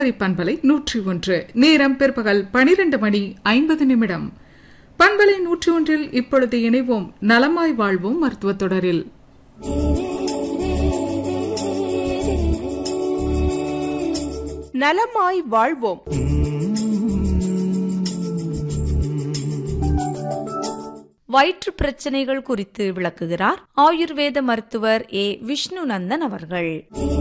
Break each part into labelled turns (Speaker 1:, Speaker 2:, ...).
Speaker 1: பண்பலை 101 நேரம் பிற்பகல் 12:50 பண்பலை 101 இப்பொழுது இணைவோம் நலமாய் வாழ்வோம் மருத்துவ தொடரில்.
Speaker 2: நலமாய் வாழ்வோம். வயிற்று பிரச்சனைகள் குறித்து விளக்குகிறார் ஆயுர்வேத மருத்துவர் ஏ. விஷ்ணுநந்தன் அவர்கள்.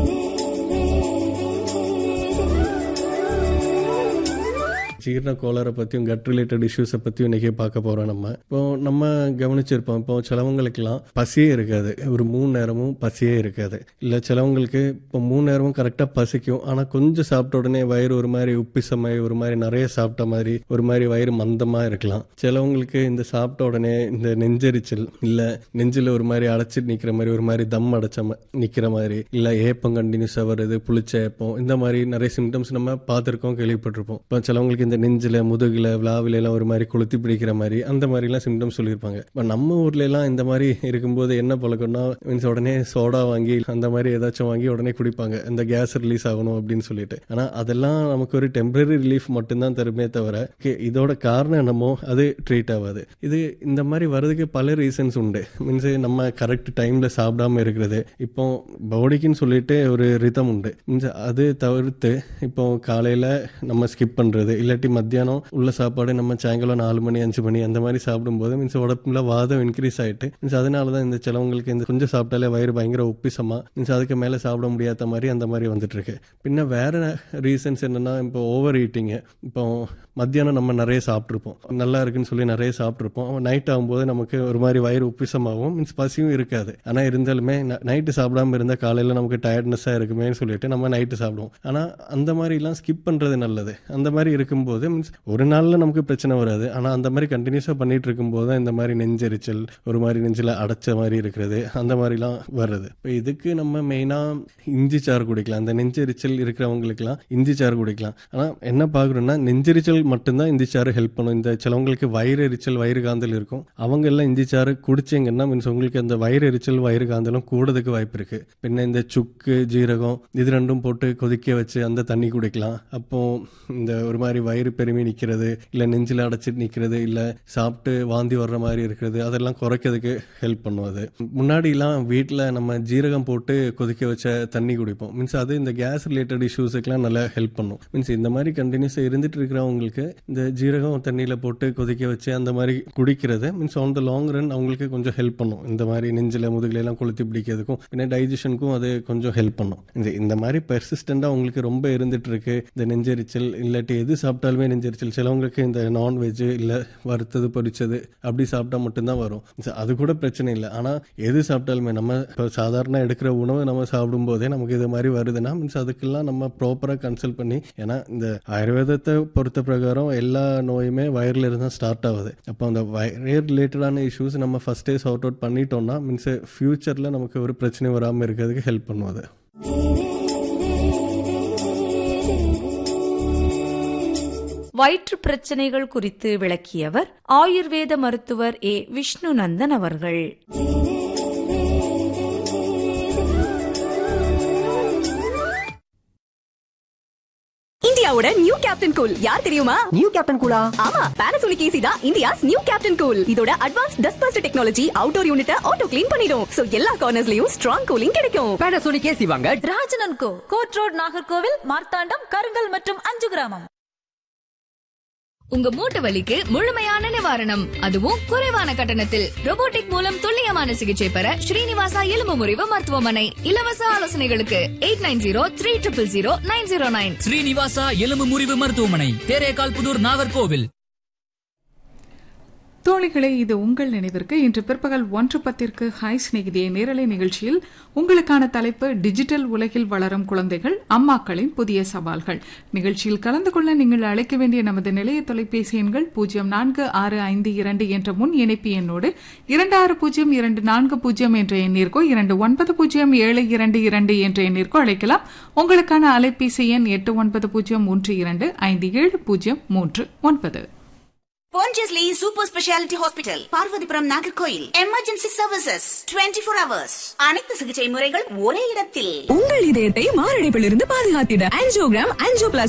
Speaker 3: ஜீரண கோளாறை பற்றியும் கட் ரிலேட்டட் இஷ்யூஸை பற்றியும் இன்றைக்கி பார்க்க போகிறோம். நம்ம கவனிச்சிருப்போம், இப்போ சிலவங்களுக்கெல்லாம் பசியே இருக்காது, ஒரு 3 நேரமும் பசியே இருக்காது. இல்லை சிலவங்களுக்கு இப்போ 3 நேரமும் கரெக்டாக பசிக்கும், ஆனால் கொஞ்சம் சாப்பிட்ட உடனே வயிறு ஒரு மாதிரி உப்பிசமாய் ஒரு மாதிரி நிறைய சாப்பிட்ட மாதிரி ஒரு மாதிரி வயிறு மந்தமாக இருக்கலாம். சிலவங்களுக்கு இந்த சாப்பிட்ட உடனே இந்த நெஞ்செரிச்சல், இல்லை நெஞ்சில் ஒரு மாதிரி அடைச்சிட்டு நிற்கிற மாதிரி ஒரு மாதிரி தம் அடைச்ச நிற்கிற மாதிரி, இல்லை ஏப்பம் கண்டினியூஸாக வருது, புளிச்ச ஏப்பம், இந்த மாதிரி நிறைய சிம்டம்ஸ் நம்ம பார்த்துருக்கோம், கேள்விப்பட்டிருப்போம். இப்போ சிலவங்களுக்கு இந்த நெஞ்சில் முதுகில் விழாவில எல்லாம் ஒரு மாதிரி கொளுத்தி பிடிக்கிற மாதிரி அந்த மாதிரிலாம் சிம்டம்ஸ் சொல்லியிருப்பாங்க. இப்போ நம்ம ஊர்ல எல்லாம் இந்த மாதிரி இருக்கும்போது என்ன பழக்கம்னா, மீன்ஸ் உடனே சோடா வாங்கி அந்த மாதிரி ஏதாச்சும் வாங்கி உடனே குடிப்பாங்க, இந்த கேஸ் ரிலீஸ் ஆகணும் அப்படின்னு சொல்லிட்டு. ஆனால் அதெல்லாம் நமக்கு ஒரு டெம்பரரி ரிலீஃப் மட்டும்தான் தருமே தவிர இதோட காரணம் என்னமோ அது ட்ரீட் ஆகாது. இது இந்த மாதிரி வர்றதுக்கு பல ரீசன்ஸ் உண்டு. மீன்ஸ் நம்ம கரெக்ட் டைம்ல சாப்பிடாம இருக்கிறது, இப்போ பாடிக்குன்னு சொல்லிட்டு ஒரு ரிதம் உண்டு. மீன்ஸ் அது தவிர்த்து இப்போ காலையில நம்ம ஸ்கிப் பண்றது, இல்லாட்டி மத்தியானம் உள்ள சாப்பாடு நம்ம சாயங்காலம் 4 மணி 5 மணி அந்த மாதிரி சாப்பிடும்போது மீன்ஸ் உடம்புல வாதம் இன்க்ரீஸ் ஆயிட்டு மீன்ஸ் அதனாலதான் இந்த சிலவங்களுக்கு இந்த கொஞ்சம் சாப்பிட்டாலே வயிறு பயங்கர உப்பிசமா மீன்ஸ் அதுக்கு மேல சாப்பிட முடியாத மாதிரி அந்த மாதிரி வந்துட்டு இருக்கு. பின்ன வேற ரீசன்ஸ் என்னன்னா, இப்போ ஓவர் ஈட்டிங். இப்போ மத்தியானம் நம்ம நிறைய சாப்பிட்ருப்போம், நல்லா இருக்குன்னு சொல்லி நிறைய சாப்பிட்ருப்போம். நைட் ஆகும்போது நமக்கு ஒரு மாதிரி வயிறு உப்பிசமாகவும் மீன்ஸ் பசியும் இருக்காது. ஆனால் இருந்தாலுமே நைட்டு சாப்பிடாம இருந்தால் காலையில் நமக்கு டயர்ட்னஸாக இருக்குமேன்னு சொல்லிட்டு நம்ம நைட்டு சாப்பிடுவோம். ஆனால் அந்த மாதிரிலாம் ஸ்கிப் பண்ணுறது நல்லது. அந்த மாதிரி இருக்கும்போது மீன்ஸ் ஒரு நாளில் நமக்கு பிரச்சனை வராது, ஆனால் அந்த மாதிரி கண்டினியூஸாக பண்ணிட்டு இருக்கும்போது இந்த மாதிரி நெஞ்செரிச்சல், ஒரு மாதிரி நெஞ்சில் அடைச்ச மாதிரி இருக்கிறது, அந்த மாதிரிலாம் வருது. இப்போ இதுக்கு நம்ம மெயினாக இஞ்சி சாறு குடிக்கலாம். அந்த நெஞ்செரிச்சல் இருக்கிறவங்களுக்குலாம் இஞ்சி சாறு குடிக்கலாம். ஆனால் என்ன பார்க்குறோன்னா, நெஞ்செரிச்சல் மட்டும்தான் இஞ்சி சாறு ஹெல்ப் பண்ணும். இந்த சிலவங்களுக்கு வயிறு எரிச்சல் வயிறு காந்தல் இருக்கும், அவங்க எல்லாம் இஞ்சி சாறு குடிச்சிங்கன்னா மீன்ஸ் உங்களுக்கு அந்த வயிறு எரிச்சல் வயிறு காந்தலும் கூடதுக்கு வாய்ப்பு இருக்கு. பின்ன இந்த சுக்கு ஜீரகம் இது ரெண்டும் போட்டு கொதிக்க வச்சு அந்த தண்ணி குடிக்கலாம். அப்போ இந்த ஒரு மாதிரி வயிறு பெருமி நிற்கிறது, இல்லை நெஞ்சில் அடைச்சிட்டு நிற்கிறது, இல்லை சாப்பிட்டு வாந்தி வர்ற மாதிரி இருக்கிறது, அதெல்லாம் குறைக்கிறதுக்கு ஹெல்ப் பண்ணும். அது முன்னாடிலாம் வீட்டில் நம்ம ஜீரகம் போட்டு கொதிக்க வச்ச தண்ணி குடிப்போம். மீன்ஸ் அது இந்த கேஸ் ரிலேட்டட் இஷ்யூஸுக்கெல்லாம் நல்லா ஹெல்ப் பண்ணும். மீன்ஸ் இந்த மாதிரி கண்டினியூஸாக இருந்துட்டு இருக்கிறவங்களுக்கு இந்த ஜீரகம் தண்ணியில் போட்டு கொதிக்க வச்சு அந்த மாதிரி குடிக்கிறது means on the long run அவங்களுக்கு கொஞ்சம் ஹெல்ப் பண்ணும். இந்த மாதிரி நெஞ்சில் முதுகில எல்லாம் கொளுத்தி பிடிக்கிறதுக்கும் பின்ன டைஜஷனுக்கும் அது கொஞ்சம் ஹெல்ப் பண்ணும். இந்த மாதிரி பெர்சிஸ்டண்டாக உங்களுக்கு ரொம்ப இருந்துட்டு இருக்கு இந்த நெஞ்செரிச்சல், இல்லாட்டி எது சாப்பிட்டாலுமே நெஞ்செரிச்சல். சிலவங்களுக்கு இந்த நான்வெஜ் இல்லை வறுத்தது பொரிச்சது அப்படி சாப்பிட்டா மட்டும்தான் வரும். அது கூட பிரச்சனை இல்லை. ஆனால் எது சாப்பிட்டாலுமே நம்ம இப்போ சாதாரண எடுக்கிற உணவை நம்ம சாப்பிடும் போதே நமக்கு இது மாதிரி வருதுன்னா மீன்ஸ் அதுக்கெல்லாம் நம்ம ப்ராப்பராக கன்சல்ட் பண்ணி, ஏன்னா இந்த ஆயுர்வேதத்தை பொறுத்த பிரகாரம் எல்லா நோயுமே வயிறுல இருந்து தான் ஸ்டார்ட் ஆகுது. அப்போ அந்த வயிறு ரிலேட்டடான இஷ்யூஸ் நம்ம ஃபர்ஸ்டே சார்ட் அவுட் பண்ணிட்டோம்னா மீன்ஸ் ஃபியூச்சர்ல நமக்கு ஒரு பிரச்சனை வராமல் இருக்கிறதுக்கு ஹெல்ப் பண்ணுவது.
Speaker 2: வயிற்று பிரச்சனைகள் குறித்து விளக்கியவர் ஆயுர்வேத மருத்துவர் ஏ. விஷ்ணுநந்தன் அவர்கள்.
Speaker 4: இந்தியாவோட நியூ கேப்டன் கூல் யார் தெரியுமா?
Speaker 5: நியூ கேப்டன் கூலா?
Speaker 4: ஆமா, Panasonic AC தான் இந்தியாஸ் நியூ கேப்டன் கூல். இதோட advance dust first technology outdoor யூனிட்ட auto clean பண்ணிடும். சோ எல்லா கார்னர்ஸ்லயும் ஸ்ட்ராங் கூலிங் கிடைக்கும்.
Speaker 5: Panasonic AC வாங்க.
Speaker 6: ராஜன் & கோ, கோட் ரோட், நாகர்கோவில், மார்த்தாண்டம், கருங்கல் மற்றும் 5 கிராமம்.
Speaker 7: உங்க மூட்டு வலிக்கு முழுமையான நிவாரணம், அதுவும் குறைவான கட்டணத்தில். ரோபோட்டிக் மூலம் துல்லியமான சிகிச்சை பெற ஸ்ரீனிவாசா எலும்பு முறிவு மருத்துவமனை. இலவச ஆலோசனைகளுக்கு 8903000909.
Speaker 8: ஸ்ரீனிவாசா எலும்பு முறிவு மருத்துவமனை, தேரேகால் புதூர், நாகர்கோவில்.
Speaker 1: தோழிகளே, இது உங்கள் நினைவிற்கு இன்று பிற்பகல் 1:10 ஹாய் சிநேகிதியே நேரலை நிகழ்ச்சியில் உங்களுக்கான தலைப்பு டிஜிட்டல் உலகில் வளரும் குழந்தைகள், அம்மாக்களின் புதிய சவால்கள். நிகழ்ச்சியில் கலந்து கொள்ள நீங்கள் அழைக்க வேண்டிய நமது நிலைய தொலைபேசி எண்கள் 046552 என்ற முன் இணைப்பு எண்ணோடு 260240 என்ற எண்ணிற்கோ 290722 என்ற எண்ணிற்கோ அழைக்கலாம். உங்களுக்கான அலைபேசி எண் 8912570339.
Speaker 9: Pondicherry Super Speciality Hospital, Parvathipuram, Nagercoil. Emergency services 24 hours. அனைத்து சிகிச்சை முறைகள் ஒரே இடத்தில்.
Speaker 4: உங்கள் இதயத்தை மாரடைப்பிலிருந்து பாதுகாத்திட ஆஞ்சியோகிராம், ஆஞ்சியோபிளாஸ்டி